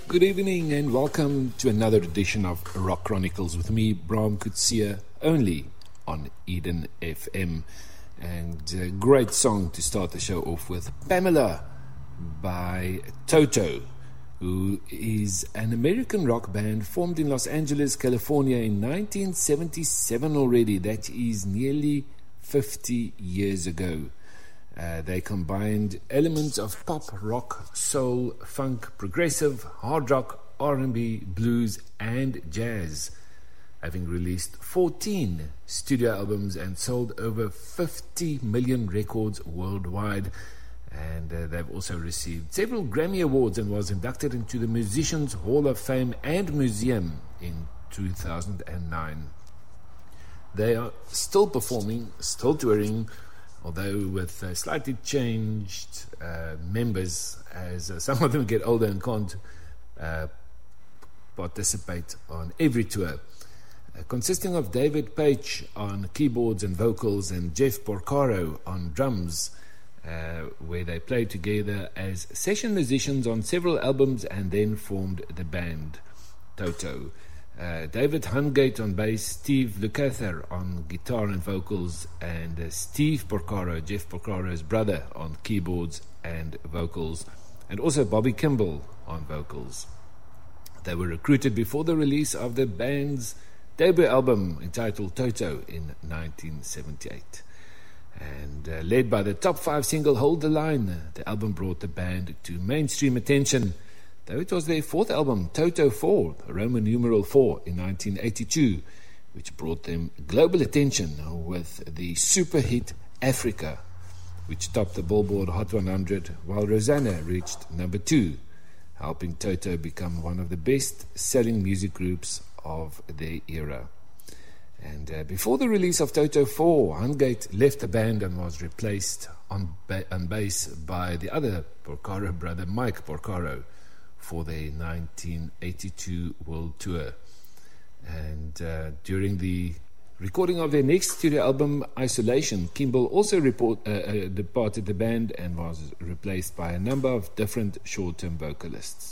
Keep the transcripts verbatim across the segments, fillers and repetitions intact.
Good evening and welcome to another edition of Rock Chronicles with me, Bram Kutsia, only on Eden F M. And a great song to start the show off with, Pamela by Toto, who is an American rock band formed in Los Angeles, California in nineteen seventy-seven already. That is nearly fifty years ago. Uh, they combined elements of pop, rock, soul, funk, progressive, hard rock, R and B, blues, and jazz, having released fourteen studio albums and sold over fifty million records worldwide. And uh, they've also received several Grammy Awards and was inducted into the Musicians Hall of Fame and Museum in two thousand nine. They are still performing, still touring, although with uh, slightly changed uh, members, as uh, some of them get older and can't uh, participate on every tour. Uh, consisting of David Page on keyboards and vocals and Jeff Porcaro on drums, uh, where they played together as session musicians on several albums and then formed the band Toto. Uh, David Hungate on bass, Steve Lukather on guitar and vocals, and uh, Steve Porcaro, Jeff Porcaro's brother, on keyboards and vocals, and also Bobby Kimball on vocals. They were recruited before the release of the band's debut album entitled Toto in nineteen seventy-eight. And uh, led by the top five single Hold the Line, the album brought the band to mainstream attention, though it was their fourth album, Toto four, Roman numeral four, in nineteen eighty-two, which brought them global attention with the super hit Africa, which topped the Billboard Hot one hundred, while Rosanna reached number two, helping Toto become one of the best-selling music groups of their era. And uh, before the release of Toto four, Hungate left the band and was replaced on, ba- on bass by the other Porcaro brother, Mike Porcaro, for their nineteen eighty-two world tour. And uh, during the recording of their next studio album, Isolation, Kimball also report, uh, uh, departed the band and was replaced by a number of different short-term vocalists.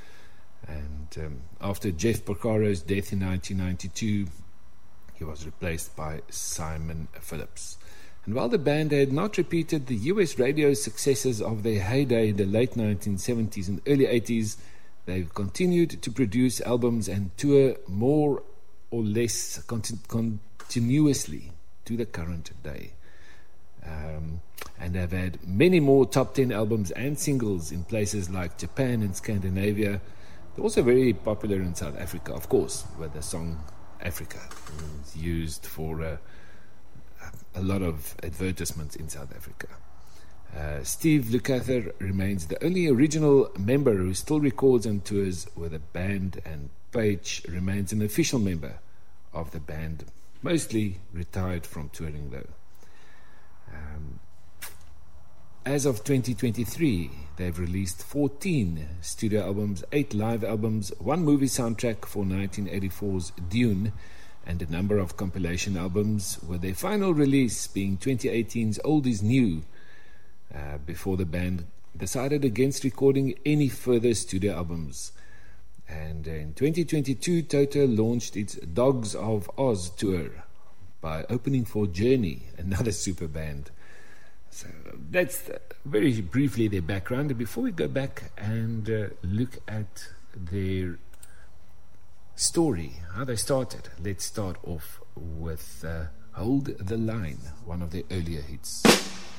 And um, after Jeff Porcaro's death in nineteen ninety-two, he was replaced by Simon Phillips. And while the band had not repeated the U S radio successes of their heyday in the late nineteen seventies and early eighties, they've continued to produce albums and tour more or less continu- continuously to the current day. Um, and have had many more top ten albums and singles in places like Japan and Scandinavia. They're also very popular in South Africa, of course, where the song Africa is used for uh, a lot of advertisements in South Africa. Uh, Steve Lukather remains the only original member who still records and tours with a band, and Page remains an official member of the band, mostly retired from touring though. Um, as of twenty twenty-three, they've released fourteen studio albums, eight live albums, one movie soundtrack for nineteen eighty-four's Dune, and a number of compilation albums, with their final release being twenty eighteen's Old Is New, uh, before the band decided against recording any further studio albums. And in twenty twenty-two, Toto launched its Dogs of Oz tour by opening for Journey, another super band. So that's uh, very briefly their background. And before we go back and uh, look at their story, how they started, let's start off with uh, Hold the Line, one of their earlier hits.